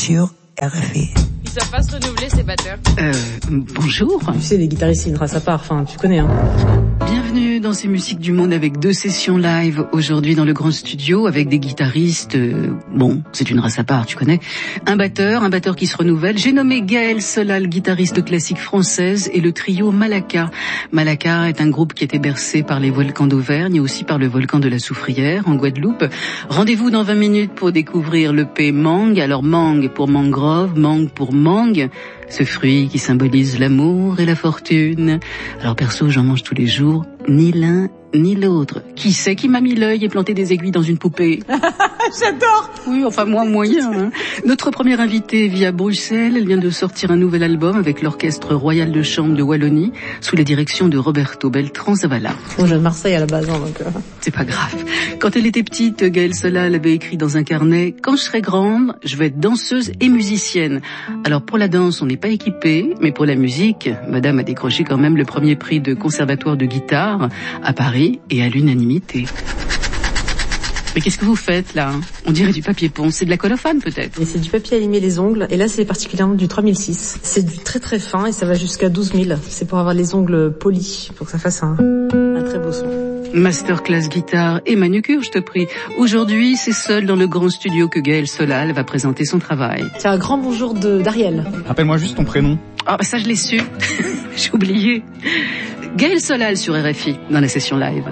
sur RFI. Ils savent pas se renouveler, ces batteurs. Bonjour. Tu sais, les guitaristes, c'est une race à part, enfin, tu connais, hein. Bienvenue dans ces musiques du monde avec 2 sessions live aujourd'hui dans le grand studio avec des guitaristes, bon, c'est une race à part, tu connais. Un batteur qui se renouvelle. J'ai nommé Gaël Solal, guitariste classique française, et le trio Malaka. Malaka est un groupe qui était bercé par les volcans d'Auvergne et aussi par le volcan de la Soufrière en Guadeloupe. Rendez-vous dans 20 minutes pour découvrir l'EP Mangue. Alors Mangue pour mangrove, Mangue pour mangue, ce fruit qui symbolise l'amour et la fortune. Alors perso, j'en mange tous les jours, ni l'un ni l'autre. Qui c'est qui m'a mis l'œil et planté des aiguilles dans une poupée? J'adore. Oui, enfin moi moyen. Hein. Notre première invitée vit à Bruxelles. Elle vient de sortir un nouvel album avec l'Orchestre Royal de Chambre de Wallonie sous la direction de Roberto Beltran Zavala. Moi, je viens de Marseille à la base, hein, donc... C'est pas grave. Quand elle était petite, Gaël Solal avait écrit dans un carnet « Quand je serai grande, je vais être danseuse et musicienne ». Alors pour la danse, on n'est pas équipé, mais pour la musique, madame a décroché quand même le premier prix de conservatoire de guitare à Paris et à l'unanimité. Mais qu'est-ce que vous faites là? On dirait du papier ponce, c'est de la colophane peut-être? Et c'est du papier à limer les ongles, et là c'est particulièrement du 3006. C'est du très très fin et ça va jusqu'à 12 000. C'est pour avoir les ongles polis, pour que ça fasse un très beau son. Masterclass guitare et manucure, je te prie. Aujourd'hui, c'est seul dans le grand studio que Gaël Solal va présenter son travail. C'est un grand bonjour d'Ariel. Rappelle-moi juste ton prénom. Ah bah ça je l'ai su, j'ai oublié. Gaël Solal sur RFI dans la session live.